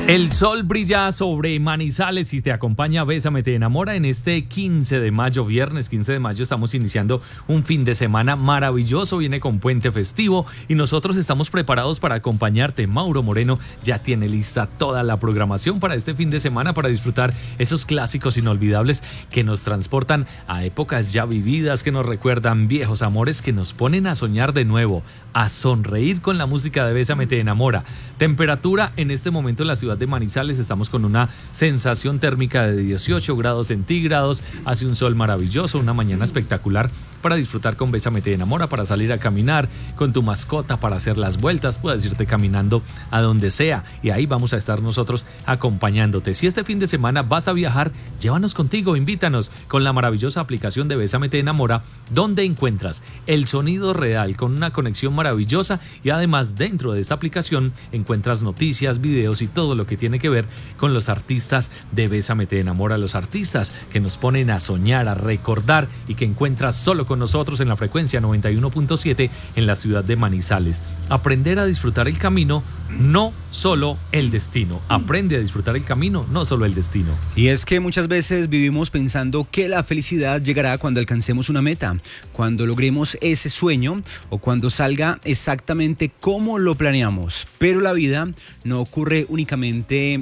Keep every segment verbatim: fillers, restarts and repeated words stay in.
El sol brilla sobre Manizales y te acompaña Bésame te enamora en este quince de mayo, viernes quince de mayo. Estamos iniciando un fin de semana maravilloso, viene con puente festivo y nosotros estamos preparados para acompañarte. Mauro Moreno ya tiene lista toda la programación para este fin de semana para disfrutar esos clásicos inolvidables que nos transportan a épocas ya vividas, que nos recuerdan viejos amores, que nos ponen a soñar de nuevo, a sonreír con la música de Bésame te enamora. Temperatura en este momento en la ciudad de Manizales, estamos con una sensación térmica de dieciocho grados centígrados, hace un sol maravilloso, una mañana espectacular para disfrutar con Bésame te enamora, para salir a caminar con tu mascota, para hacer las vueltas, puedes irte caminando a donde sea y ahí vamos a estar nosotros acompañándote. Si este fin de semana vas a viajar, llévanos contigo, invítanos con la maravillosa aplicación de Bésame te enamora, donde encuentras el sonido real con una conexión maravillosa y además dentro de esta aplicación encuentras noticias, videos y todo lo que tiene que ver con los artistas de Bésame te enamora, los artistas que nos ponen a soñar, a recordar y que encuentras solo con nosotros en la frecuencia noventa y uno punto siete en la ciudad de Manizales. Aprender a disfrutar el camino, no solo el destino. Aprende a disfrutar el camino, no solo el destino. Y es que muchas veces vivimos pensando que la felicidad llegará cuando alcancemos una meta, cuando logremos ese sueño o cuando salga exactamente como lo planeamos. Pero la vida no ocurre únicamente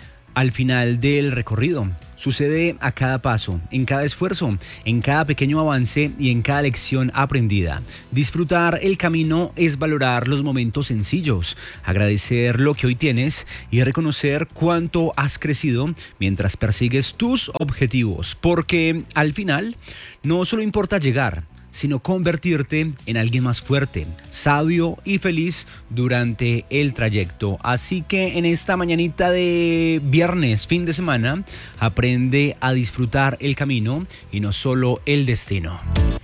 al final del recorrido. Sucede a cada paso, en cada esfuerzo, en cada pequeño avance y en cada lección aprendida. Disfrutar el camino es valorar los momentos sencillos, agradecer lo que hoy tienes y reconocer cuánto has crecido mientras persigues tus objetivos. Porque al final no solo importa llegar, sino convertirte en alguien más fuerte, sabio y feliz durante el trayecto. Así que en esta mañanita de viernes, fin de semana, aprende a disfrutar el camino y no solo el destino.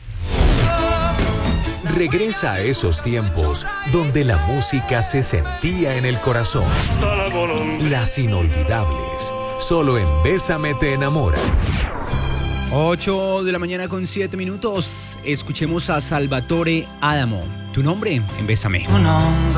Regresa a esos tiempos donde la música se sentía en el corazón. Las inolvidables, solo en Bésame te enamora. ocho de la mañana con siete minutos. Escuchemos a Salvatore Adamo. Tu nombre en Bésame.